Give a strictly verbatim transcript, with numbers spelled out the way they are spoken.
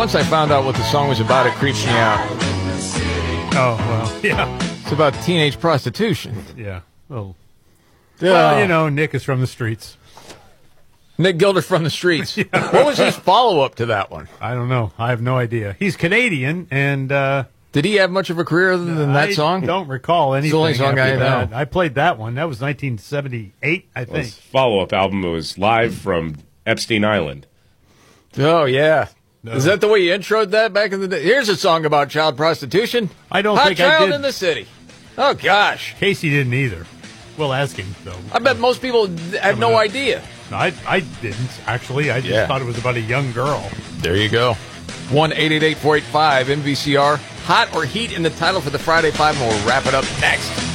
once I found out what the song was about, it creeped me out. Oh, well, yeah. It's about teenage prostitution. Yeah. Oh. Yeah. Well, you know, Nick is from the streets. Nick Gilder from the streets. Yeah. What was his follow-up to that one? I don't know. I have no idea. He's Canadian, and... Uh, Did he have much of a career other than that I song? I don't recall anything. It's the only song I know. That. I played that one. That was nineteen seventy-eight, I Well, his think. follow-up album was Live from Epstein Island. Oh, yeah. No. Is that the way you introed that back in the day? Here's a song about child prostitution. I don't Hot think I Child did. in the City. Oh, gosh. Casey didn't either. We'll ask him, though. I bet most people had no up. idea. I, I didn't, actually. I just Yeah. thought it was about a young girl. There you go. one eight eight eight, four eight five, M V C R. Hot or Heat in the title for the Friday Five, and we'll wrap it up next.